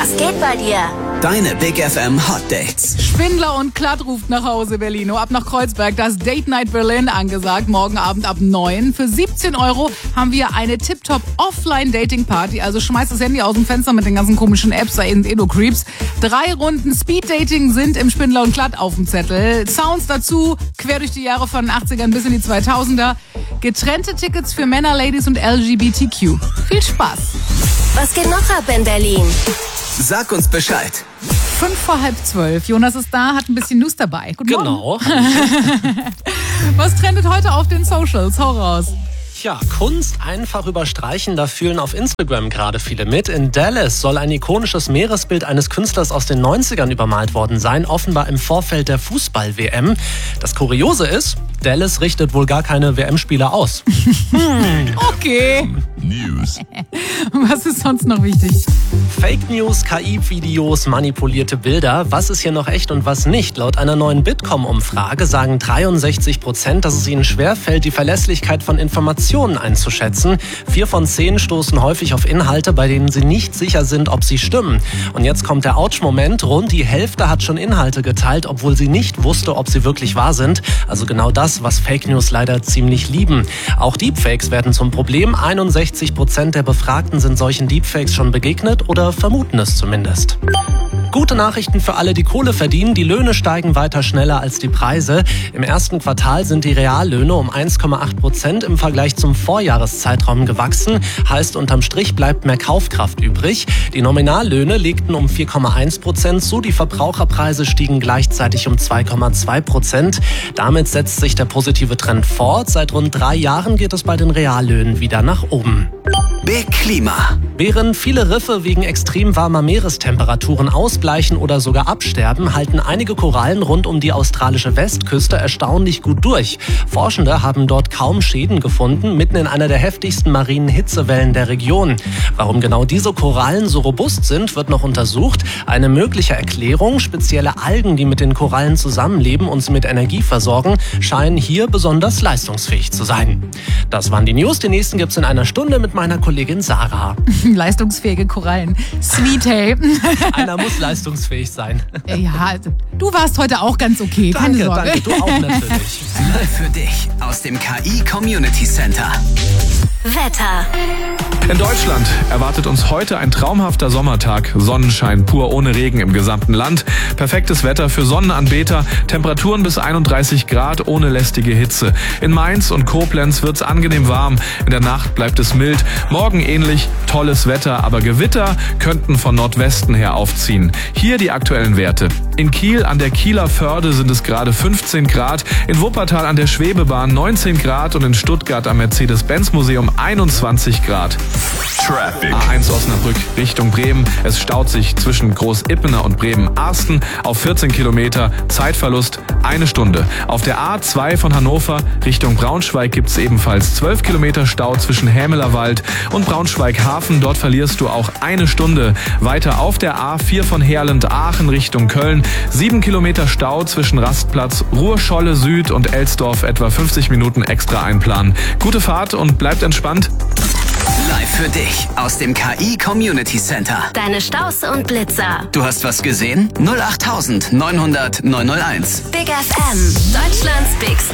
Was geht bei dir? Deine Big FM Hot Dates. Spindler und Klatt ruft nach Hause, Berlino. Ab nach Kreuzberg, das Date Night Berlin angesagt. Morgen Abend ab 9. Für 17 € haben wir eine Tip-Top Offline-Dating-Party. Also schmeißt das Handy aus dem Fenster mit den ganzen komischen Apps, da sind Edo-Creeps. 3 Runden Speed-Dating sind im Spindler und Klatt auf dem Zettel. Sounds dazu, quer durch die Jahre von den 80ern bis in die 2000er. Getrennte Tickets für Männer, Ladies und LGBTQ. Viel Spaß. Was geht noch ab in Berlin? Sag uns Bescheid. 11:55. Jonas ist da, hat ein bisschen News dabei. Guten Morgen. Genau. Was trendet heute auf den Socials? Hau raus. Ja, Kunst einfach überstreichen, da fühlen auf Instagram gerade viele mit. In Dallas soll ein ikonisches Meeresbild eines Künstlers aus den 90ern übermalt worden sein, offenbar im Vorfeld der Fußball-WM. Das Kuriose ist, Dallas richtet wohl gar keine WM-Spieler aus. Okay. News. Was ist sonst noch wichtig? Fake News, KI-Videos, manipulierte Bilder. Was ist hier noch echt und was nicht? Laut einer neuen Bitkom-Umfrage sagen 63%, dass es ihnen schwerfällt, die Verlässlichkeit von Informationen einzuschätzen. 4 von 10 stoßen häufig auf Inhalte, bei denen sie nicht sicher sind, ob sie stimmen. Und jetzt kommt der Ouch-Moment. Rund die Hälfte hat schon Inhalte geteilt, obwohl sie nicht wusste, ob sie wirklich wahr sind. Also das, was Fake News leider ziemlich lieben. Auch Deepfakes werden zum Problem. 61% der Befragten sind solchen Deepfakes schon begegnet oder vermuten es zumindest. Gute Nachrichten für alle, die Kohle verdienen. Die Löhne steigen weiter schneller als die Preise. Im ersten Quartal sind die Reallöhne um 1,8% im Vergleich zum Vorjahreszeitraum gewachsen. Heißt, unterm Strich bleibt mehr Kaufkraft übrig. Die Nominallöhne legten um 4,1% zu. Die Verbraucherpreise stiegen gleichzeitig um 2,2%. Damit setzt sich der positive Trend fort. Seit rund 3 Jahren geht es bei den Reallöhnen wieder nach oben. Big Klima. Während viele Riffe wegen extrem warmer Meerestemperaturen ausbleichen oder sogar absterben, halten einige Korallen rund um die australische Westküste erstaunlich gut durch. Forschende haben dort kaum Schäden gefunden, mitten in einer der heftigsten marinen Hitzewellen der Region. Warum genau diese Korallen so robust sind, wird noch untersucht. Eine mögliche Erklärung: spezielle Algen, die mit den Korallen zusammenleben und sie mit Energie versorgen, scheinen hier besonders leistungsfähig zu sein. Das waren die News. Die nächsten gibt's in einer Stunde mit meiner Kollegin Sarah. Leistungsfähige Korallen. Sweet, hey. Einer muss leistungsfähig sein. Ja, du warst heute auch ganz okay. Keine Sorge. Danke, du auch natürlich. Live für dich aus dem KI Community Center. Wetter. In Deutschland erwartet uns heute ein traumhafter Sommertag. Sonnenschein pur ohne Regen im gesamten Land. Perfektes Wetter für Sonnenanbeter. Temperaturen bis 31 Grad ohne lästige Hitze. In Mainz und Koblenz wird's angenehm warm. In der Nacht bleibt es mild. Morgen ähnlich. Tolles Wetter, aber Gewitter könnten von Nordwesten her aufziehen. Hier die aktuellen Werte. In Kiel an der Kieler Förde sind es gerade 15 Grad. In Wuppertal an der Schwebebahn 19 Grad und in Stuttgart am Mercedes-Benz-Museum 21 Grad. Traffic. A1 Osnabrück Richtung Bremen. Es staut sich zwischen Groß-Ippener und Bremen-Arsten auf 14 Kilometer. Zeitverlust 1 Stunde. Auf der A2 von Hannover Richtung Braunschweig gibt es ebenfalls 12 Kilometer Stau zwischen Hämelerwald und Braunschweig-Hafen. Dort verlierst du auch 1 Stunde. Weiter auf der A4 von Heerlen-Aachen Richtung Köln. 7 Kilometer Stau zwischen Rastplatz, Ruhr-Scholle Süd und Elsdorf. Etwa 50 Minuten extra einplanen. Gute Fahrt und bleibt entspannt. Live für dich aus dem KI Community Center. Deine Staus und Blitzer. Du hast was gesehen? 08900 901. Big FM. Deutschlands Big